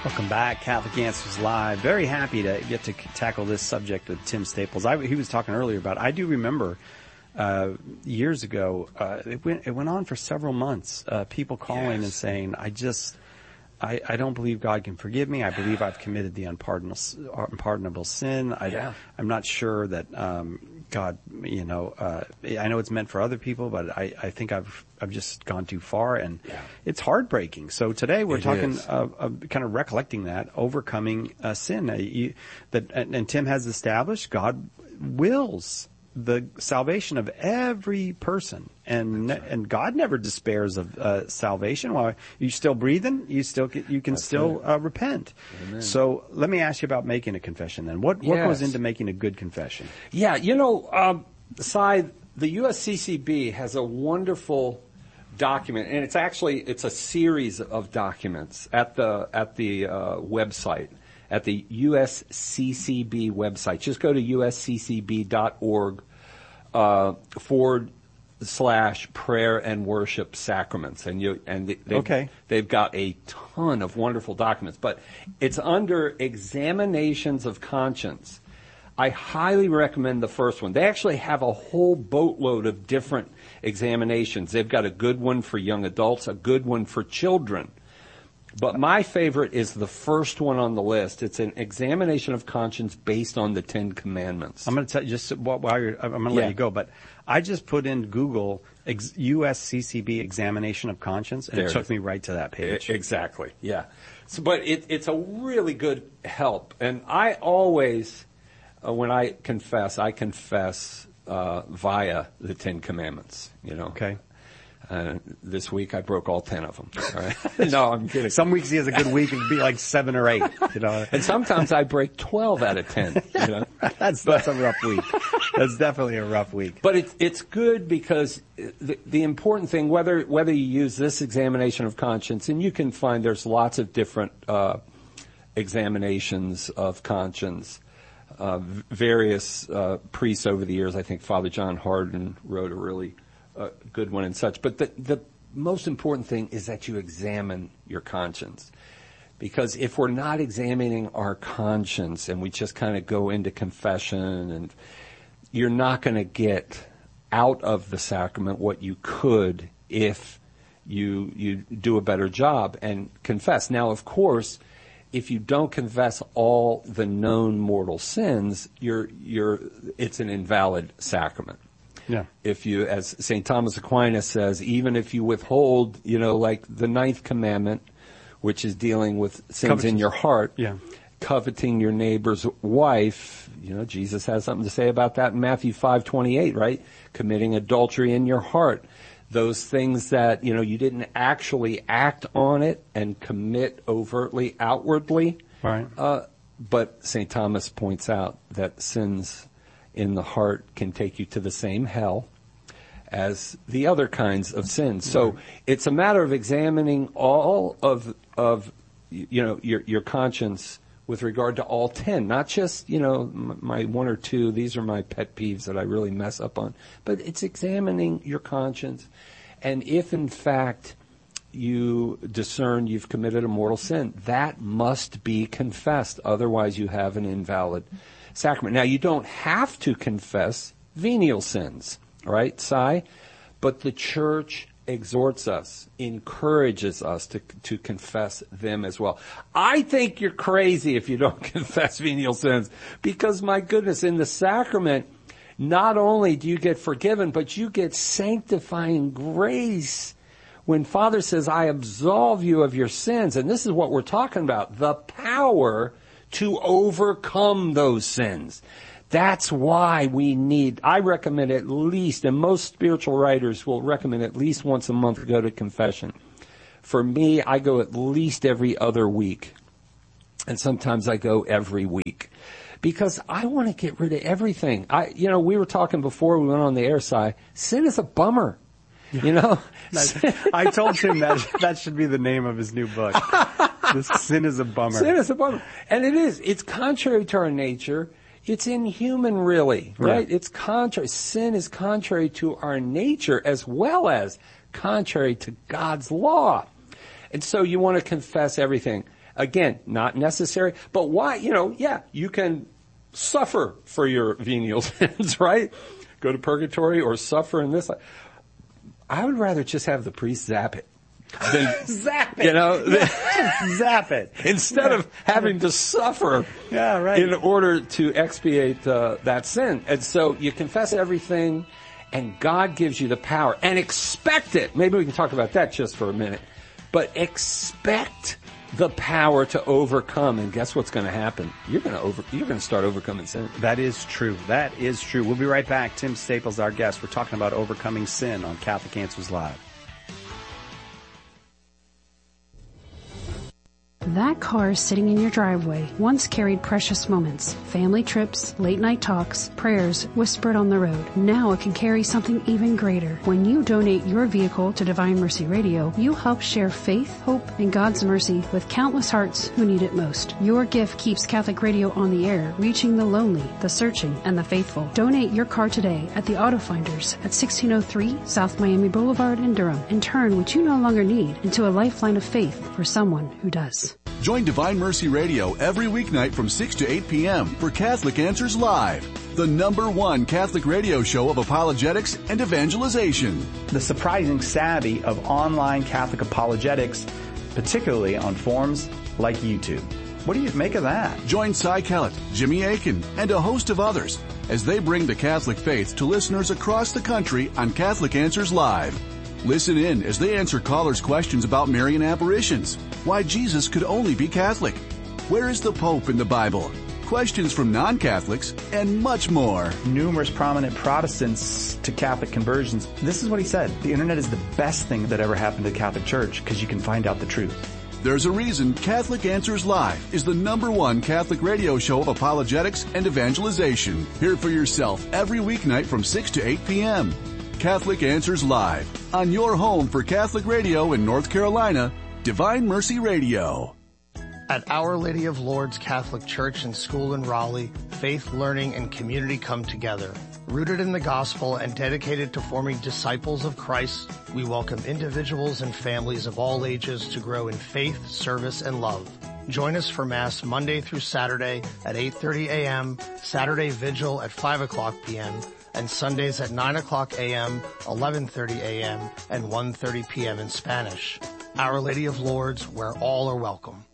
Welcome back, Catholic Answers Live. Very happy to get to tackle this subject with Tim Staples. He was talking earlier about, I do remember years ago, it went on for several months, people calling and saying, I don't believe God can forgive me. I believe I've committed the unpardonable sin. I'm not sure that God, I know it's meant for other people, but I think I've just gone too far, and it's heartbreaking. So today we're talking kind of recollecting that, overcoming sin. And Tim has established God wills the salvation of every person, and God never despairs of salvation. While you're still breathing, you can still repent. Amen. So let me ask you about making a confession then. What goes into making a good confession? Yeah, Cy, the USCCB has a wonderful document, and it's a series of documents at the website. At the USCCB website. Just go to usccb.org /prayer and worship sacraments. They've got a ton of wonderful documents. But it's under examinations of conscience. I highly recommend the first one. They actually have a whole boatload of different examinations. They've got a good one for young adults, a good one for children. But my favorite is the first one on the list. It's an examination of conscience based on the Ten Commandments. I'm going to tell you just while I'm going to let you go, but I just put in Google USCCB examination of conscience, and it took me right to that page. Exactly. Yeah. But it's a really good help, and I always, when I confess via the Ten Commandments. Okay. This week I broke all 10 of them. All right? No, I'm kidding. Some weeks he has a good week, it'd be like 7 or 8. And sometimes I break 12 out of 10. That's a rough week. That's definitely a rough week. But it's good because the important thing, whether you use this examination of conscience, and you can find there's lots of different examinations of conscience. Various priests over the years, I think Father John Hardin wrote a really good one and such. But the most important thing is that you examine your conscience. Because if we're not examining our conscience and we just kind of go into confession, and you're not going to get out of the sacrament what you could if you do a better job and confess. Now, of course, if you don't confess all the known mortal sins, it's an invalid sacrament. Yeah. If you, as St. Thomas Aquinas says, even if you withhold, like the 9th commandment, which is dealing with sins in your heart, coveting your neighbor's wife, Jesus has something to say about that in Matthew 5:28, right? Committing adultery in your heart. Those things that, you didn't actually act on it and commit overtly, outwardly. Right. But St. Thomas points out that sins in the heart can take you to the same hell as the other kinds of sins. So it's a matter of examining all of your conscience with regard to all 10, not just, my 1 or 2, these are my pet peeves that I really mess up on, but it's examining your conscience. And if in fact you discern you've committed a mortal sin, that must be confessed. Otherwise you have an invalid sacrament. Now, you don't have to confess venial sins, right, Cy? But the Church exhorts us, encourages us to confess them as well. I think you're crazy if you don't confess venial sins, because, my goodness, in the sacrament, not only do you get forgiven, but you get sanctifying grace. When Father says, I absolve you of your sins, and this is what we're talking about, the power to overcome those sins. That's why I recommend at least, and most spiritual writers will recommend at least once a month go to confession. For me, I go at least every other week. And sometimes I go every week. Because I want to get rid of everything. We were talking before we went on the air, Si. Sin is a bummer. I told him that should be the name of his new book. This sin is a bummer. Sin is a bummer. And it is. It's contrary to our nature. It's inhuman, really, right? Yeah. It's contrary. Sin is contrary to our nature as well as contrary to God's law. And so you want to confess everything. Again, not necessary. But why? You can suffer for your venial sins, right? Go to purgatory or suffer in this. I would rather just have the priest zap it. Zap it. Zap it. Instead of having to suffer in order to expiate that sin. And so you confess everything, and God gives you the power. And expect it. Maybe we can talk about that just for a minute. But expect the power to overcome, and guess what's going to happen? You're going to start overcoming sin. That is true. That is true. We'll be right back. Tim Staples, our guest. We're talking about overcoming sin on Catholic Answers Live. That car sitting in your driveway once carried precious moments, family trips, late-night talks, prayers whispered on the road. Now it can carry something even greater. When you donate your vehicle to Divine Mercy Radio, you help share faith, hope, and God's mercy with countless hearts who need it most. Your gift keeps Catholic Radio on the air, reaching the lonely, the searching, and the faithful. Donate your car today at the Auto Finders at 1603 South Miami Boulevard in Durham, and turn what you no longer need into a lifeline of faith for someone who does. Join Divine Mercy Radio every weeknight from 6 to 8 p.m. for Catholic Answers Live, the #1 Catholic radio show of apologetics and evangelization. The surprising savvy of online Catholic apologetics, particularly on forums like YouTube. What do you make of that? Join Cy Kellett, Jimmy Akin, and a host of others as they bring the Catholic faith to listeners across the country on Catholic Answers Live. Listen in as they answer callers' questions about Marian apparitions, why Jesus could only be Catholic, where is the Pope in the Bible, questions from non-Catholics, and much more. Numerous prominent Protestants to Catholic conversions. This is what he said. The internet is the best thing that ever happened to the Catholic Church because you can find out the truth. There's a reason Catholic Answers Live is the #1 Catholic radio show of apologetics and evangelization. Hear it for yourself every weeknight from 6 to 8 p.m. Catholic Answers Live, on your home for Catholic radio in North Carolina, Divine Mercy Radio. At Our Lady of Lourdes Catholic Church and School in Raleigh, faith, learning, and community come together. Rooted in the gospel and dedicated to forming disciples of Christ, we welcome individuals and families of all ages to grow in faith, service, and love. Join us for Mass Monday through Saturday at 8:30 a.m., Saturday Vigil at 5 o'clock p.m., and Sundays at 9 o'clock a.m., 11:30 a.m., and 1:30 p.m. in Spanish. Our Lady of Lourdes, where all are welcome.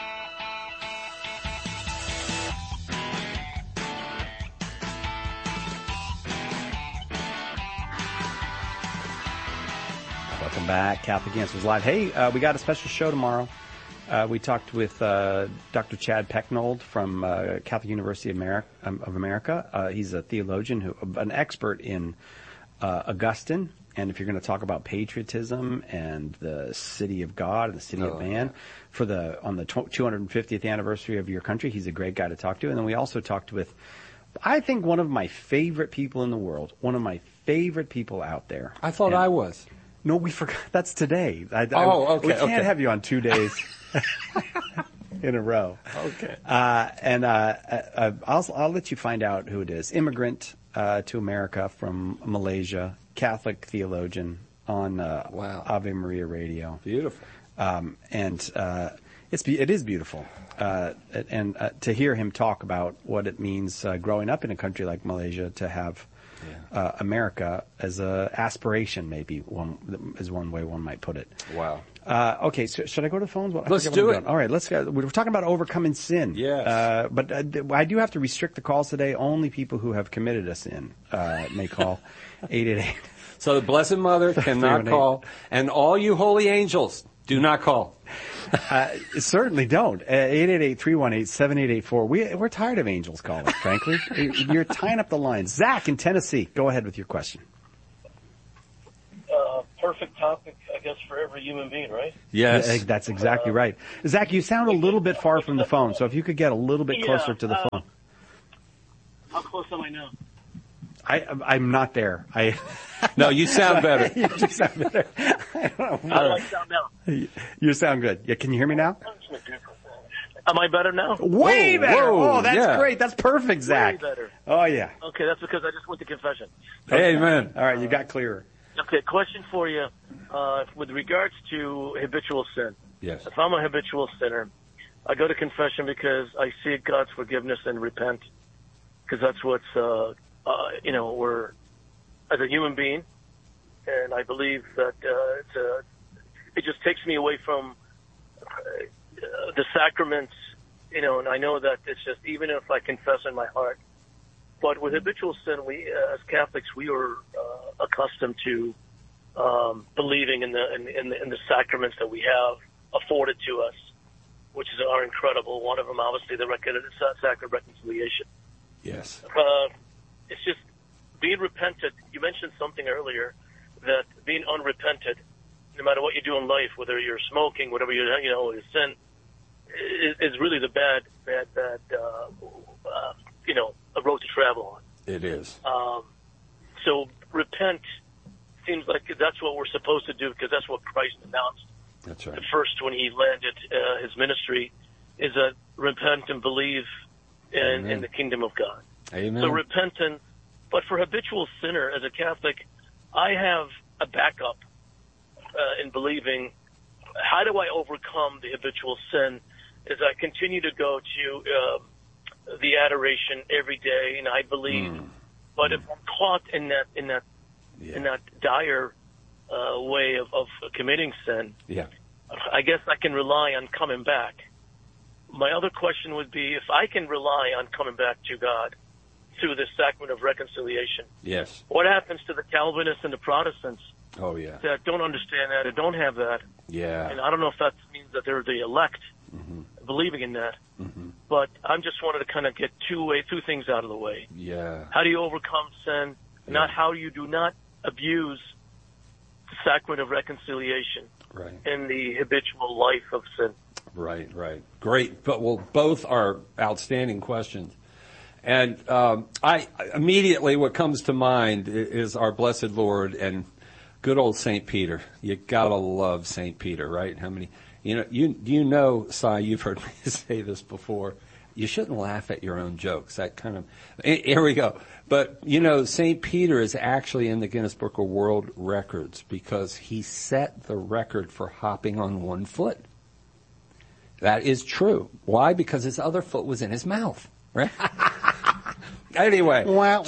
Welcome back, Catholic Answers Live. Hey, we got a special show tomorrow. We talked with Dr. Chad Pecknold from Catholic University of America. He's a theologian, an expert in Augustine. And if you're going to talk about patriotism and the city of God and the city of man on the 250th anniversary of your country, he's a great guy to talk to. And then we also talked with, I think, one of my favorite people in the world, one of my favorite people out there. I thought I was. No, we forgot. That's today. Okay. We can't have you on 2 days in a row. Okay. I'll let you find out who it is. Immigrant to America from Malaysia, Catholic theologian on Ave Maria Radio. Beautiful. It is beautiful. And to hear him talk about what it means growing up in a country like Malaysia to have America as a aspiration, maybe is one way one might put it. Wow. Okay, so should I go to the phones? Let's do it. All right, let's go. We're talking about overcoming sin. Yes. But I do have to restrict the calls today. Only people who have committed a sin may call 888. So the Blessed Mother cannot call, and all you holy angels do not call. Certainly don't. 888-318-7884. We're tired of angels calling, frankly. You're tying up the lines. Zach in Tennessee, go ahead with your question. Perfect topic, I guess, for every human being, right? Yes. That's exactly right. Zach, you sound a little bit far from the phone, so if you could get a little bit closer to the phone. How close am I now? I'm not there. No, you sound better. You do sound better. How do I sound now? You sound good. Yeah, can you hear me now? Am I better now? Way better. Whoa, oh, that's great. That's perfect, Zach. Way better. Oh, yeah. Okay, that's because I just went to confession. Amen. All right, you got clearer. Okay, question for you with regards to habitual sin. Yes. If I'm a habitual sinner, I go to confession because I seek God's forgiveness and repent, because that's what's, we're, as a human being, and I believe that it just takes me away from the sacraments, and I know that it's just, even if I confess in my heart, but with habitual sin, we, as Catholics, we are accustomed to believing in the sacraments that we have afforded to us, which are incredible. One of them, obviously, the Sacrament of Reconciliation. Yes. It's just being repentant. You mentioned something earlier, that being unrepented, no matter what you do in life, whether you're smoking, whatever you sin, is really the bad a road to travel on. It is. So repent seems like that's what we're supposed to do, because that's what Christ announced. That's right. The first, when he landed his ministry, is that repent and believe in the kingdom of God. Amen. So repentance. But for habitual sinner, as a Catholic, I have a backup in believing. How do I overcome the habitual sin? Is I continue to go to the adoration every day, and I believe. But if I'm caught in that dire way of committing sin, I guess I can rely on coming back. My other question would be, if I can rely on coming back to God through the sacrament of reconciliation, yes, what happens to the Calvinists and the Protestants that don't understand that and don't have that? Yeah. And I don't know if that means that they're the elect, believing in that. But I just wanted to kind of get two things out of the way. Yeah. How do you overcome sin? Not how you do not abuse the sacrament of reconciliation in the habitual life of sin. Right. Great. But both are outstanding questions. And I immediately, what comes to mind is our blessed Lord and good old St. Peter. You gotta love St. Peter, right? How many? You know, Cy, you've heard me say this before. You shouldn't laugh at your own jokes. That kind of, here we go. But, St. Peter is actually in the Guinness Book of World Records because he set the record for hopping on one foot. That is true. Why? Because his other foot was in his mouth, right? Anyway. But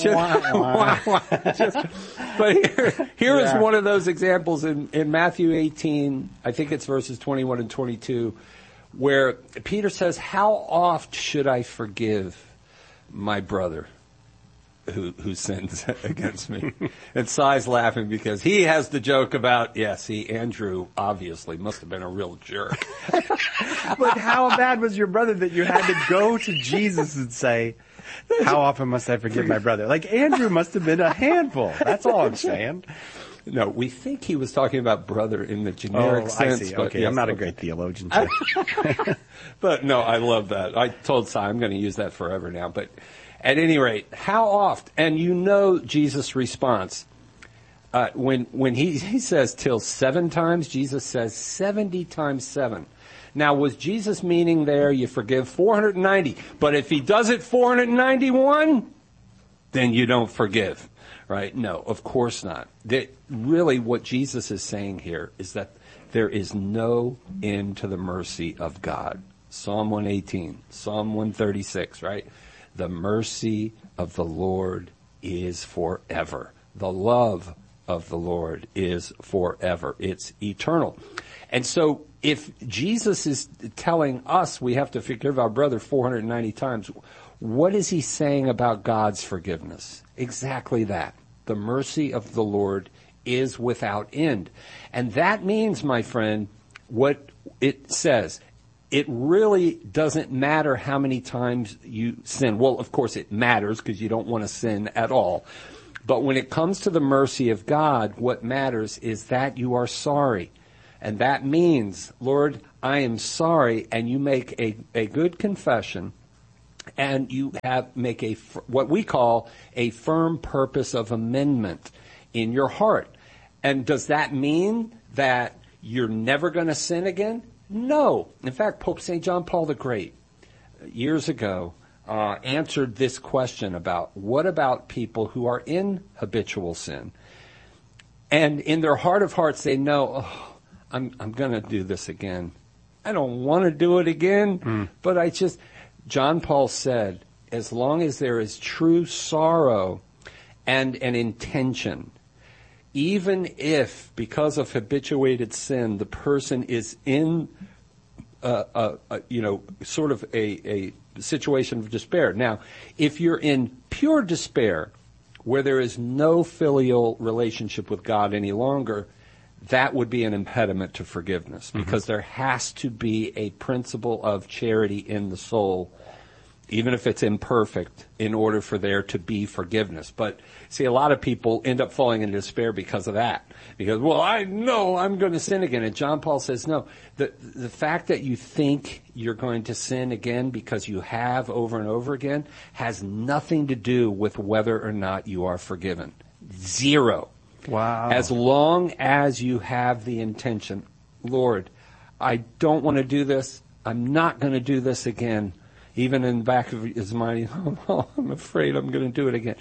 here is one of those examples in Matthew 18, I think it's verses 21 and 22, where Peter says, how oft should I forgive my brother who sins against me? And Cy's laughing because he has the joke about, Andrew obviously must have been a real jerk. But how bad was your brother that you had to go to Jesus and say, how often must I forgive my brother? Like, Andrew must have been a handful. That's all I'm saying. No, we think he was talking about brother in the generic sense. I see. But okay, yes, I'm not a great theologian. But no, I love that. I told Cy I'm going to use that forever now. But at any rate, how oft? And Jesus' response. When he says till 7 times, Jesus says 70 times 7. Now, was Jesus meaning there you forgive 490, but if he does it 491, then you don't forgive, right? No, of course not. Really what Jesus is saying here is that there is no end to the mercy of God. Psalm 118, Psalm 136, right? The mercy of the Lord is forever. The love of the Lord is forever. It's eternal. And so if Jesus is telling us we have to forgive our brother 490 times, what is he saying about God's forgiveness? Exactly that. The mercy of the Lord is without end. And that means, my friend, what it says, it really doesn't matter how many times you sin. Well, of course it matters because you don't want to sin at all. But when it comes to the mercy of God, what matters is that you are sorry. And that means, Lord, I am sorry, and you make a good confession, and you make what we call a firm purpose of amendment in your heart. And does that mean that you're never going to sin again? No. In fact, Pope St. John Paul the Great, years ago, answered this question about what about people who are in habitual sin, and in their heart of hearts they know, I'm going to do this again. I don't want to do it again, but John Paul said, as long as there is true sorrow and an intention, even if, because of habituated sin, the person is in sort of a situation of despair. Now, if you're in pure despair, where there is no filial relationship with God any longer, that would be an impediment to forgiveness, because there has to be a principle of charity in the soul, even if it's imperfect, in order for there to be forgiveness. But see, a lot of people end up falling into despair because of that. Because, well, I know I'm going to sin again. And John Paul says, no, the fact that you think you're going to sin again because you have over and over again has nothing to do with whether or not you are forgiven. Zero. Wow. As long as you have the intention, Lord, I don't want to do this. I'm not going to do this again. Even in the back of his mind, oh, I'm afraid I'm going to do it again.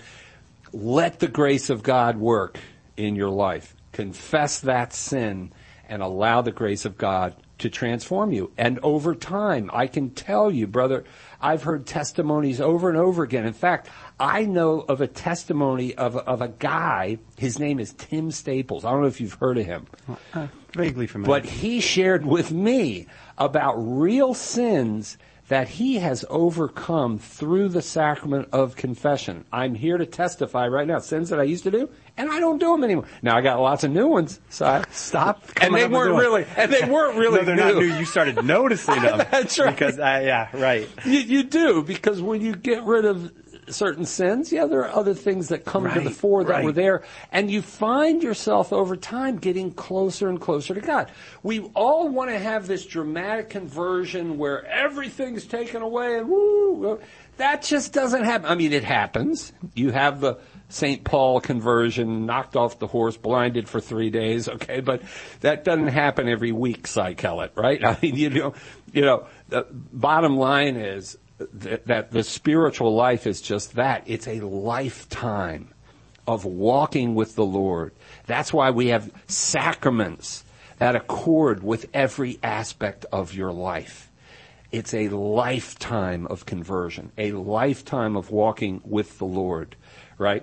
Let the grace of God work in your life. Confess that sin and allow the grace of God to transform you. And over time, I can tell you, brother, I've heard testimonies over and over again. In fact, I know of a testimony of a guy, his name is Tim Staples. I don't know if you've heard of him. Vaguely familiar. But he shared with me about real sins that he has overcome through the sacrament of confession. I'm here to testify right now. Sins that I used to do, and I don't do them anymore. Now I got lots of new ones, so I Stop. And they weren't really No, they're new. not new. You started noticing them. That's right. Because, right. You do, because when you get rid of certain sins, there are other things that come to the fore that were there, and you find yourself over time getting closer and closer to God. We all want to have this dramatic conversion where everything's taken away and woo. That just doesn't happen. I mean, it happens. You have the St. Paul conversion, knocked off the horse, blinded for 3 days, okay, but that doesn't happen every week, Psychelet, right? I mean, the bottom line is that the spiritual life is just that. It's a lifetime of walking with the Lord. That's why we have sacraments that accord with every aspect of your life. It's a lifetime of conversion, a lifetime of walking with the Lord, right?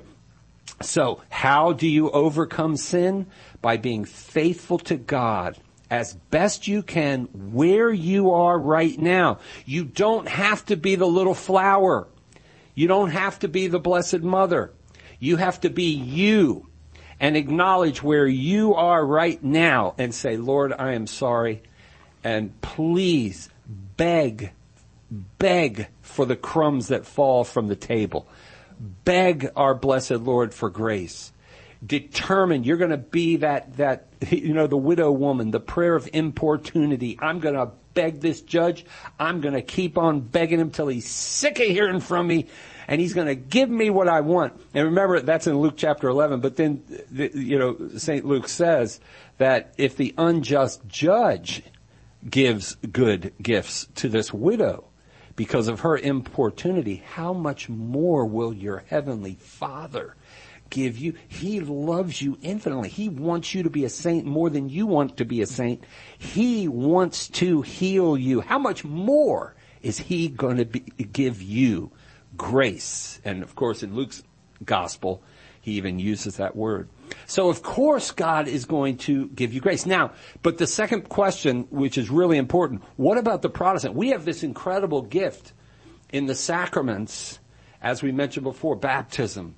So how do you overcome sin? By being faithful to God as best you can where you are right now. You don't have to be the little flower. You don't have to be the Blessed Mother. You have to be you and acknowledge where you are right now and say, Lord, I am sorry. And please beg for the crumbs that fall from the table. Beg our blessed Lord for grace. Determined you're going to be that the widow woman, the prayer of importunity. I'm going to beg this judge. I'm going to keep on begging him till he's sick of hearing from me, and he's going to give me what I want. And remember, that's in Luke chapter 11. But then, St. Luke says that if the unjust judge gives good gifts to this widow because of her importunity, how much more will your heavenly Father give you? He loves you infinitely. He wants you to be a saint more than you want to be a saint. He wants to heal you. How much more is he going to give you grace? And of course, in Luke's gospel, he even uses that word. So of course God is going to give you grace. Now, but the second question, which is really important, what about the Protestant? We have this incredible gift in the sacraments, as we mentioned before, baptism,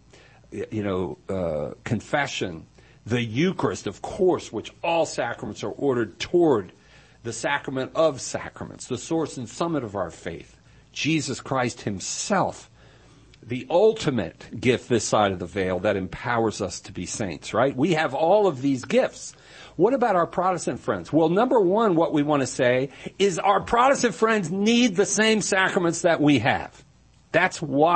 confession, the Eucharist, of course, which all sacraments are ordered toward the sacrament of sacraments, the source and summit of our faith, Jesus Christ himself, the ultimate gift this side of the veil that empowers us to be saints, right? We have all of these gifts. What about our Protestant friends? Well, number one, what we want to say is our Protestant friends need the same sacraments that we have. That's why